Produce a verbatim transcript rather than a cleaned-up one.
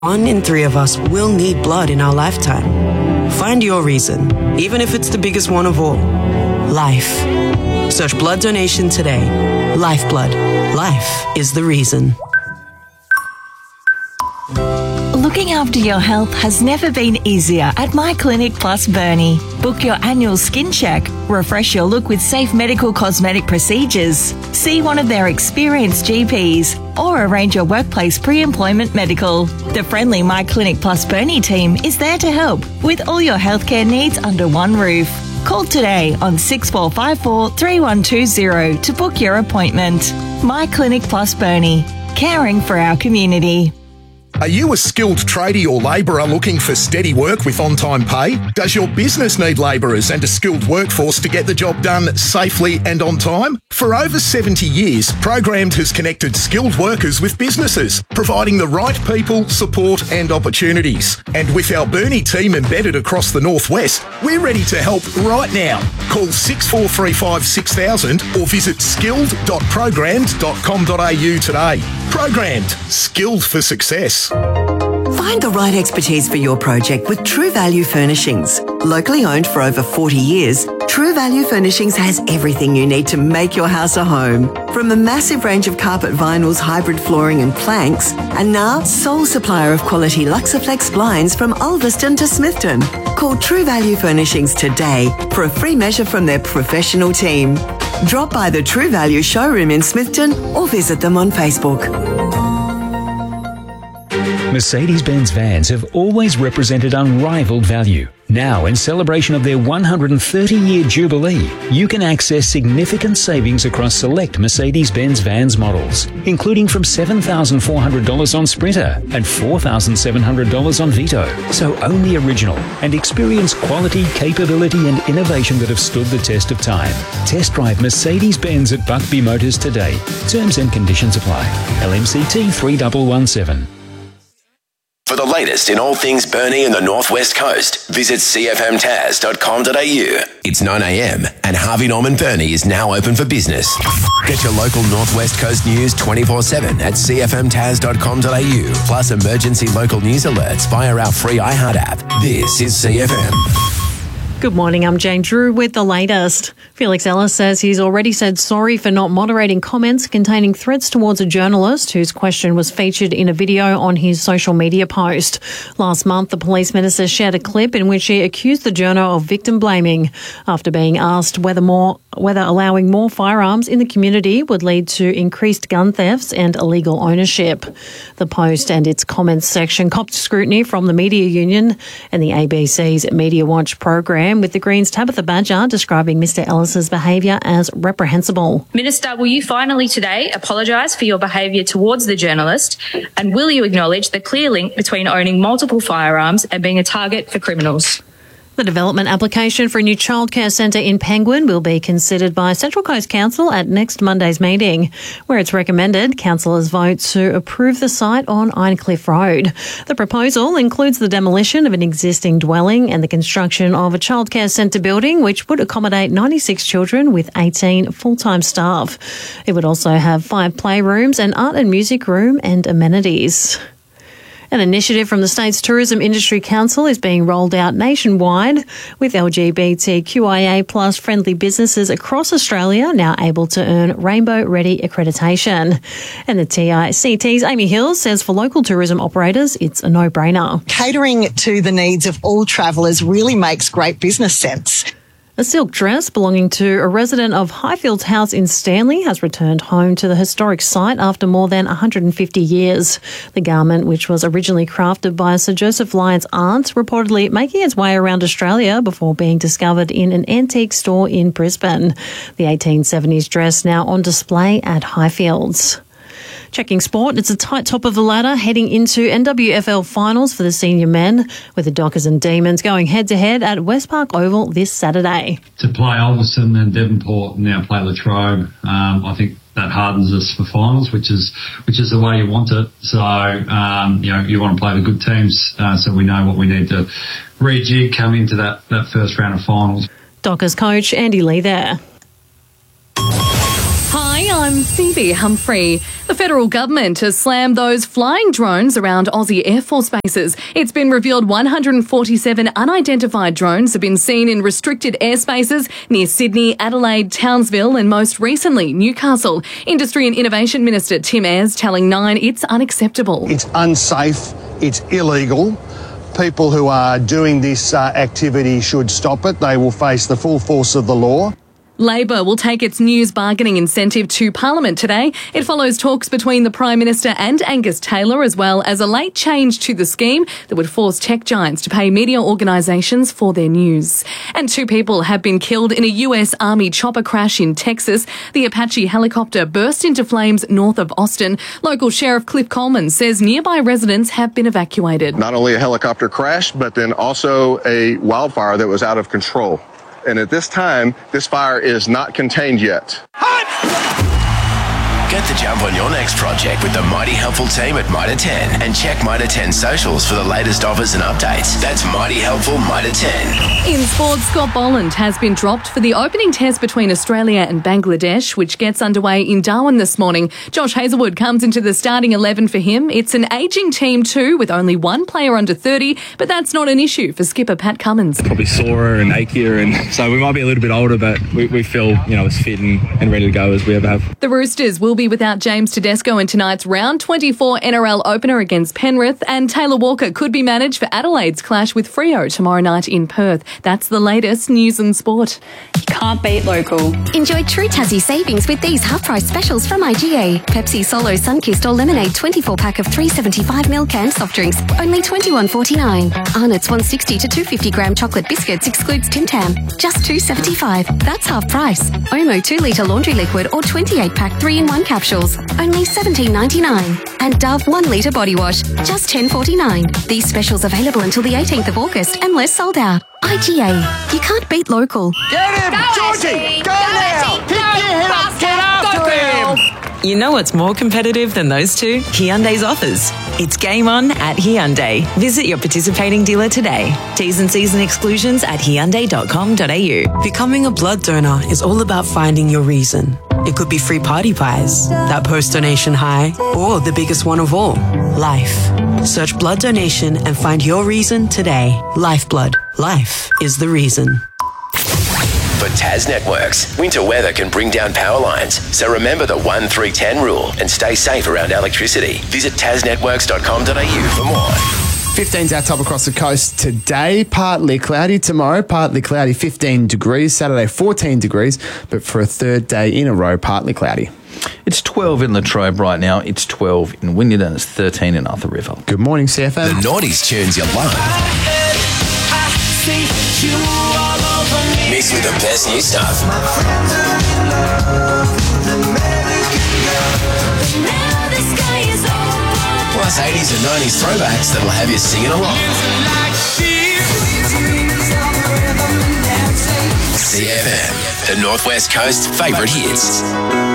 One in three of us will need blood in our lifetime. Find your reason, even if it's the biggest one of all. Life. Search blood donation today. Lifeblood. Life is the reason. Looking after your health has never been easier at My Clinic Plus Burnie. Book your annual skin check, refresh your look with safe medical cosmetic procedures, see one of their experienced G Ps, or arrange your workplace pre-employment medical. The friendly My Clinic Plus Burnie team is there to help with all your healthcare needs under one roof. Call today on six four five four, three one two zero to book your appointment. My Clinic Plus Burnie, caring for our community. Are you a skilled tradie or labourer looking for steady work with on-time pay? Does your business need labourers and a skilled workforce to get the job done safely and on time? For over seventy years, Programmed has connected skilled workers with businesses, providing the right people, support and opportunities. And with our Burnie team embedded across the Northwest, we're ready to help right now. Call six four three five, six thousand or visit skilled dot programmed dot com dot a u today. Programmed. Skilled for success. Find the right expertise for your project with True Value Furnishings. Locally owned for over forty years, True Value Furnishings has everything you need to make your house a home. From a massive range of carpet vinyls, hybrid flooring and planks, and now sole supplier of quality Luxaflex blinds from Ulverston to Smithton. Call True Value Furnishings today for a free measure from their professional team. Drop by the True Value showroom in Smithton or visit them on Facebook. Mercedes-Benz vans have always represented unrivaled value. Now, in celebration of their one hundred thirty-year jubilee, you can access significant savings across select Mercedes-Benz vans models, including from seven thousand four hundred dollars on Sprinter and four thousand seven hundred dollars on Vito. So own the original and experience quality, capability and innovation that have stood the test of time. Test drive Mercedes-Benz at Buckby Motors today. Terms and conditions apply. L M C T three one one seven. For the latest in all things Burnie and the Northwest Coast, visit c f m taz dot com dot a u. It's nine a m and Harvey Norman Burnie is now open for business. Get your local Northwest Coast news twenty-four seven at c f m taz dot com dot a u, plus emergency local news alerts via our free iHeart app. This is C F M. Good morning, I'm Jane Drew with the latest. Felix Ellis says he's already said sorry for not moderating comments containing threats towards a journalist whose question was featured in a video on his social media post. Last month, the police minister shared a clip in which he accused the journo of victim blaming after being asked whether more whether allowing more firearms in the community would lead to increased gun thefts and illegal ownership. The post and its comments section copped scrutiny from the Media Union and the A B C's Media Watch program, with the Greens' Tabitha Badger describing Mr Ellis's behaviour as reprehensible. Minister, will you finally today apologise for your behaviour towards the journalist, and will you acknowledge the clear link between owning multiple firearms and being a target for criminals? The development application for a new childcare centre in Penguin will be considered by Central Coast Council at next Monday's meeting, where it's recommended councillors vote to approve the site on Ironcliff Road. The proposal includes the demolition of an existing dwelling and the construction of a childcare centre building, which would accommodate ninety-six children with eighteen full-time staff. It would also have five playrooms, an art and music room and amenities. An initiative from the state's Tourism Industry Council is being rolled out nationwide, with L G B T Q I A plus friendly businesses across Australia now able to earn Rainbow Ready accreditation. And the T I C T's Amy Hills says for local tourism operators, it's a no-brainer. Catering to the needs of all travellers really makes great business sense. A silk dress belonging to a resident of Highfields House in Stanley has returned home to the historic site after more than one hundred fifty years. The garment, which was originally crafted by Sir Joseph Lyon's aunt, reportedly making its way around Australia before being discovered in an antique store in Brisbane. The eighteen seventies dress now on display at Highfields. Checking sport, it's a tight top of the ladder heading into N W F L finals for the senior men, with the Dockers and Demons going head-to-head at Westpark Oval this Saturday. To play Ulverston and Devonport and now play Latrobe, um, I think that hardens us for finals, which is which is the way you want it. So, um, you know, you want to play the good teams, uh, so we know what we need to rejig, come into that, that first round of finals. Dockers coach Andy Lee there. I'm Phoebe Humphrey. The federal government has slammed those flying drones around Aussie Air Force bases. It's been revealed one hundred forty-seven unidentified drones have been seen in restricted airspaces near Sydney, Adelaide, Townsville and most recently Newcastle. Industry and Innovation Minister Tim Ayres telling Nine it's unacceptable. It's unsafe, it's illegal. People who are doing this uh, activity should stop it. They will face the full force of the law. Labor will take its news bargaining incentive to Parliament today. It follows talks between the Prime Minister and Angus Taylor, as well as a late change to the scheme that would force tech giants to pay media organisations for their news. And two people have been killed in a U S Army chopper crash in Texas. The Apache helicopter burst into flames north of Austin. Local Sheriff Cliff Coleman says nearby residents have been evacuated. Not only a helicopter crash, but then also a wildfire that was out of control. And at this time, this fire is not contained yet. Get the jump on your next project with the Mighty Helpful team at Mitre ten and check Mitre ten socials for the latest offers and updates. That's Mighty Helpful Mitre ten. In sports, Scott Boland has been dropped for the opening test between Australia and Bangladesh, which gets underway in Darwin this morning. Josh Hazelwood comes into the starting eleven for him. It's an ageing team too, with only one player under thirty, but that's not an issue for skipper Pat Cummins. Probably sorer and achier, and so we might be a little bit older, but we, we feel, you know, as fit and, and ready to go as we ever have. The Roosters will be without James Tedesco in tonight's round twenty-four N R L opener against Penrith, and Taylor Walker could be managed for Adelaide's clash with Freo tomorrow night in Perth. That's the latest news and sport. You can't beat local. Enjoy true Tassie savings with these half-price specials from I G A. Pepsi Solo Sunkist or Lemonade twenty-four pack of three seventy-five milliliter canned soft drinks, only twenty-one forty-nine. Arnott's one sixty to two fifty gram chocolate biscuits excludes Tim Tam, just two seventy-five. That's half price. Omo two litre laundry liquid or twenty-eight pack three in one capsules, only seventeen ninety-nine. And Dove one litre body wash, just ten forty-nine. These specials available until the eighteenth of August unless sold out. I G A. You can't beat local. Get him! Go Georgie! Go, go now! Pick your head up! Get after him! You know what's more competitive than those two? Hyundai's offers. It's game on at Hyundai. Visit your participating dealer today. T's and C's and exclusions at hyundai dot com dot a u. Becoming a blood donor is all about finding your reason. It could be free party pies, that post-donation high, or the biggest one of all, life. Search blood donation and find your reason today. Lifeblood. Life is the reason. For Tas Networks, winter weather can bring down power lines. So remember the one three ten rule and stay safe around electricity. Visit tas networks dot com dot a u for more. fifteen's our top across the coast today. Partly cloudy tomorrow, partly cloudy, fifteen degrees. Saturday, fourteen degrees. But for a third day in a row, partly cloudy. It's twelve in Latrobe right now. It's twelve in Wynyard and it's thirteen in Arthur River. Good morning, C F M. The Naughties tunes you love. Mixed with the best new stuff. Plus eighties and nineties throwbacks that'll have you singing along. C F M, the Northwest Coast's favourite hits.